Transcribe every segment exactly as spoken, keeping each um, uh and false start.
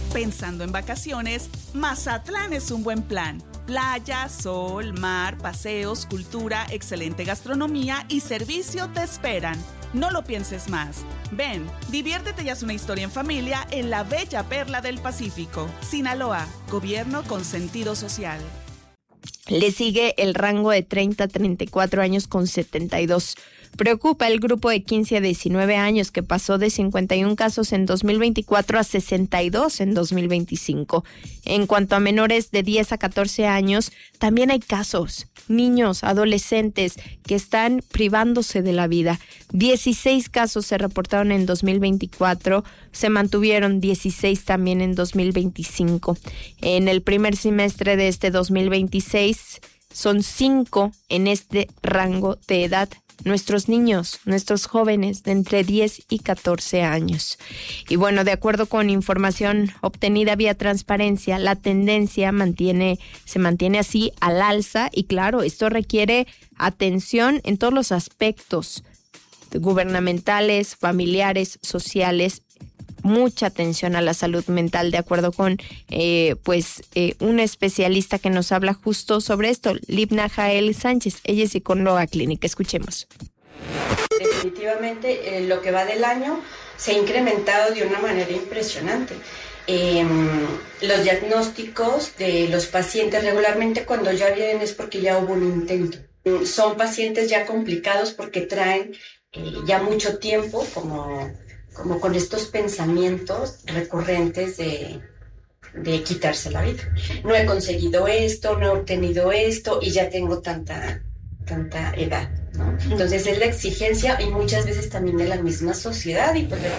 Pensando en vacaciones, Mazatlán es un buen plan. Playa, sol, mar, paseos, cultura, excelente gastronomía y servicio te esperan. No lo pienses más. Ven, diviértete y haz una historia en familia en la bella perla del Pacífico. Sinaloa, gobierno con sentido social. Le sigue el rango de treinta a treinta y cuatro años con setenta y dos. Preocupa el grupo de quince a diecinueve años que pasó de cincuenta y un casos en dos mil veinticuatro a sesenta y dos en dos mil veinticinco. En cuanto a menores de diez a catorce años, también hay casos. Niños, adolescentes que están privándose de la vida. dieciséis casos se reportaron en dos mil veinticuatro, se mantuvieron dieciséis también en dos mil veinticinco. En el primer semestre de este dos mil veintiséis son cinco en este rango de edad. Nuestros niños, nuestros jóvenes de entre diez y catorce años. Y bueno, de acuerdo con información obtenida vía transparencia, la tendencia mantiene, se mantiene así al alza y claro, esto requiere atención en todos los aspectos gubernamentales, familiares, sociales. Mucha atención a la salud mental, de acuerdo con eh, pues eh, una especialista que nos habla justo sobre esto, Libna Jael Sánchez. Ella es psicóloga clínica. Escuchemos. Definitivamente, eh, lo que va del año se ha incrementado de una manera impresionante. Eh, los diagnósticos de los pacientes regularmente cuando ya vienen es porque ya hubo un intento. Son pacientes ya complicados porque traen eh, ya mucho tiempo como... como con estos pensamientos recurrentes de, de quitarse la vida. No he conseguido esto, no he obtenido esto y ya tengo tanta, tanta edad, ¿no? Entonces es la exigencia y muchas veces también de la misma sociedad. Y pues...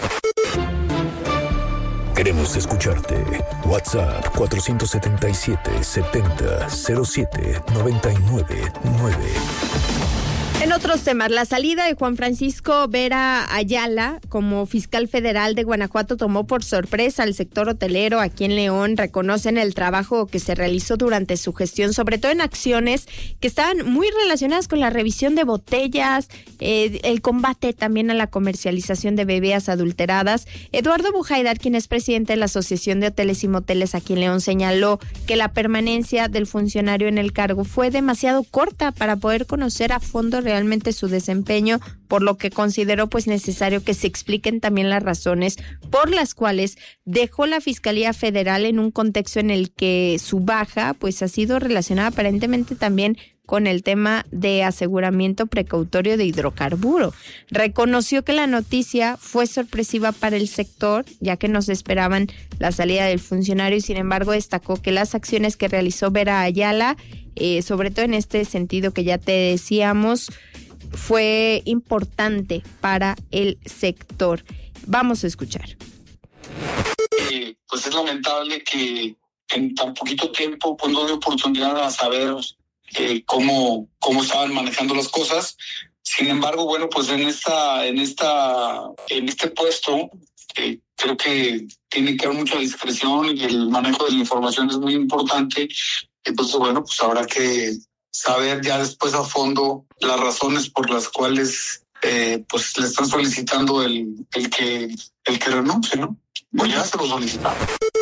Queremos escucharte. WhatsApp cuatro siete siete, setenta, cero siete, noventa y nueve nueve. En otros temas, la salida de Juan Francisco Vera Ayala como fiscal federal de Guanajuato tomó por sorpresa al sector hotelero aquí en León. Reconocen el trabajo que se realizó durante su gestión, sobre todo en acciones que estaban muy relacionadas con la revisión de botellas, eh, el combate también a la comercialización de bebidas adulteradas. Eduardo Bujaidar, quien es presidente de la Asociación de Hoteles y Moteles aquí en León, señaló que la permanencia del funcionario en el cargo fue demasiado corta para poder conocer a fondo realmente su desempeño, por lo que consideró pues necesario que se expliquen también las razones por las cuales dejó la Fiscalía Federal en un contexto en el que su baja pues ha sido relacionada aparentemente también con el tema de aseguramiento precautorio de hidrocarburo. Reconoció que la noticia fue sorpresiva para el sector, ya que no se esperaban la salida del funcionario y sin embargo destacó que las acciones que realizó Vera Ayala, eh, sobre todo en este sentido que ya te decíamos, fue importante para el sector. Vamos a escuchar. Eh, pues es lamentable que en tan poquito tiempo pues no dio oportunidad a saber eh, cómo, cómo estaban manejando las cosas. Sin embargo, bueno, pues en esta, en esta, en este puesto eh, creo que tiene que haber mucha discreción y el manejo de la información es muy importante. Entonces, bueno, pues habrá que saber ya después a fondo las razones por las cuales eh, pues le están solicitando el, el que el que renuncie, ¿no? Pues ya se lo solicitaron.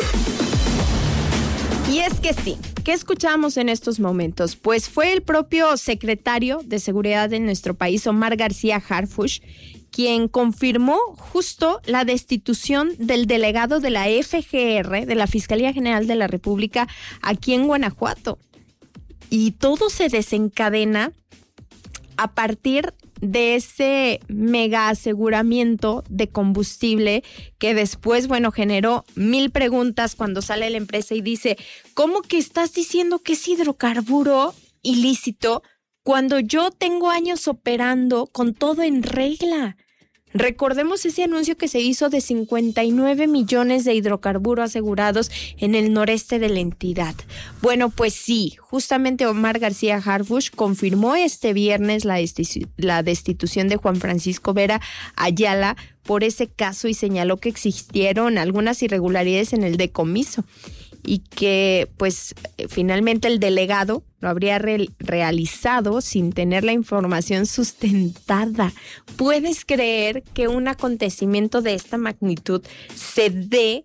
Y es que sí, ¿qué escuchamos en estos momentos? Pues fue el propio secretario de Seguridad de nuestro país, Omar García Harfuch, quien confirmó justo la destitución del delegado de la F G R, de la Fiscalía General de la República, aquí en Guanajuato. Y todo se desencadena a partir de ese mega aseguramiento de combustible que después, bueno, generó mil preguntas cuando sale la empresa y dice, ¿cómo que estás diciendo que es hidrocarburo ilícito cuando yo tengo años operando con todo en regla? Recordemos ese anuncio que se hizo de cincuenta y nueve millones de hidrocarburos asegurados en el noreste de la entidad. Bueno, pues sí, justamente Omar García Harfuch confirmó este viernes la, destitu- la destitución de Juan Francisco Vera Ayala por ese caso y señaló que existieron algunas irregularidades en el decomiso y que pues finalmente el delegado lo habría re- realizado sin tener la información sustentada. ¿Puedes creer que un acontecimiento de esta magnitud se dé